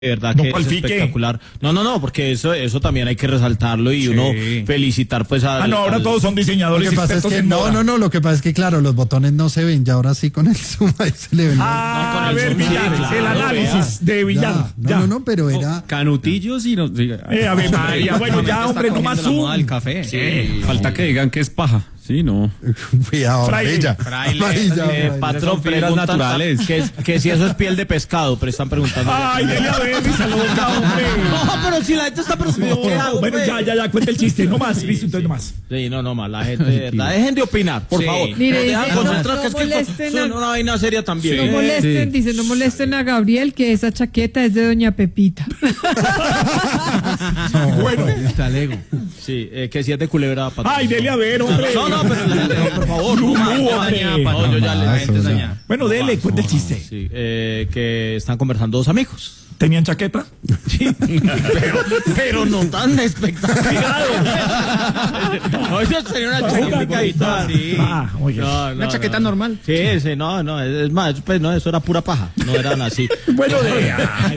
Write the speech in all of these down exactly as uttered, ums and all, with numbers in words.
De verdad No que es palpique. espectacular. No, no, no, porque eso eso también hay que resaltarlo y Sí. uno felicitar pues a... Ah, no, ahora todos son Lo diseñadores que pasa es expertos que en no, moda. no, no, lo que pasa es que claro, los botones no se ven, ya ahora sí con el zoom ahí se le ven. Ah, No, con a el ver, zoom, sí, Villar, claro, el análisis de Ya, Villar. no, ya. no, no, pero era Canutillos y no. Eh, Ave María, bueno, ya, hombre, no más zoom. El café. Sí. Falta que digan que es paja. Sí, no. cuidado, Fraile. amarilla. Fraile, Amarilla, eh, amarilla. patrón, Son fibras preguntan naturales. Que, que si eso es piel de pescado, pero están preguntando. Ay, dele a ver, mi loca, hombre. No, pero si la gente está preguntando. ¿qué hago, Bueno, pues? ya, ya, ya, cuenta el chiste, no más, listo, entonces no más. Sí, no, no más, la gente, de verdad, dejen de opinar, por Sí. favor. Mire, Nos dejan dice, concentrar, no- que es no que molesten son a- una vaina seria también. No molesten, dice, no molesten a Gabriel, que esa chaqueta es de doña Pepita. Bueno, Sí, eh, que si es de culebra, patrón. ay, dele a ver, hombre. No, no, pero no, por favor, no, Lulú, más, no, hombre. no, yo ya Ah, le eso ya. Bueno, dele, cuenta el chiste. Sí, eh, que están conversando dos amigos. ¿Tenían chaqueta? Sí, pero, pero no tan espectacular. No, eso sería una chaqueta sí. Ah, oye. No, no, Una chaqueta no. normal. Sí, sí, no, no, es es más, pues no, eso era pura paja, no eran así. Bueno, de,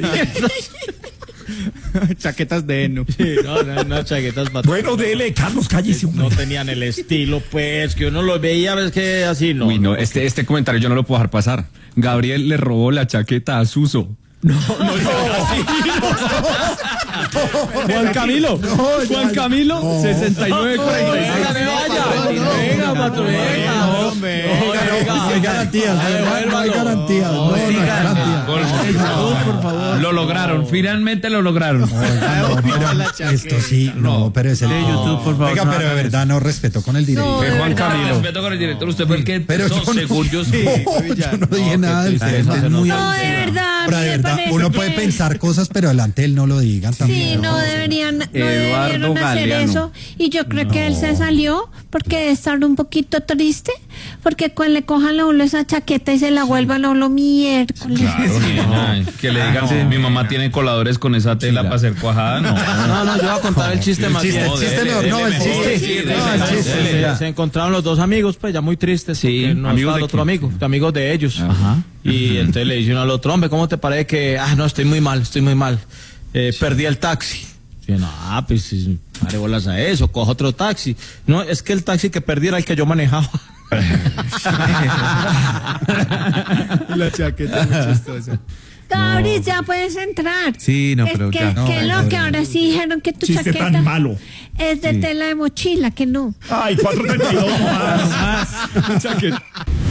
Chaquetas de heno. Sí, no, no, no, chaquetas patrón. bueno, dele, Carlos, cállese, No hombre. tenían el estilo, pues, que uno lo veía, ves que así, no. Uy, no, este, este comentario yo no lo puedo dejar pasar. Gabriel le robó la chaqueta a Suso. Juan Camilo. Juan Camilo, sesenta y nueve cuarenta y seis. Venga, patrón, venga, hombre. No hay garantías, no hay- no hay garantías, no, no hay garantías. Por favor. Lo lograron, finalmente lo lograron. Oiga, no, pero esto sí, no, pero es el De YouTube, por favor, Oiga, no pero de hagan verdad no respeto con el director. No, Fue de Juan verdad. Camilo. Respeto con el director, usted fue el que Pero empezó, yo no, según yo sí. no, yo no dije nada del tristeza, frente, se es muy nota. No, de verdad. Ahora, a de mí me verdad, parece uno que- puede pensar cosas, pero delante de él no lo digan Sí, también. no deberían, no Eduardo debieron hacer Galeano. eso. Y yo creo que él se salió porque de estar un poquito triste, porque cuando le cojan a uno esa chaqueta y se la vuelvan a uno miércoles. Ay, que le digan, mi mamá tiene coladores con esa tela para hacer cuajada, no. No, no, yo voy a contar el chiste más chiste, bien. el chiste no, no, el Sí, chiste. sí, No, sí, el sí, chiste, sí, ya. se encontraron los dos amigos, pues ya muy tristes, Sí, porque no amigos estaba el de otro quién? amigo, de amigos de ellos. Ajá. Y entonces le dice uno al otro, hombre, ¿cómo te parece que, ah, no, estoy muy mal, estoy muy mal, eh, perdí el taxi? Y no, ah, pues, sí, pare bolas a eso, cojo otro taxi. No, es que el taxi que perdí era el que yo manejaba. La chaqueta es muy chistosa. Gabriel, ya puedes entrar. Sí, no, es pero que, ya. No, que ay, lo Gabriel. que ahora sí dijeron que tu Chiste chaqueta tan malo. es de tela de mochila, que no. Ay, cuatro treinta y dos, no más. Chaqueta.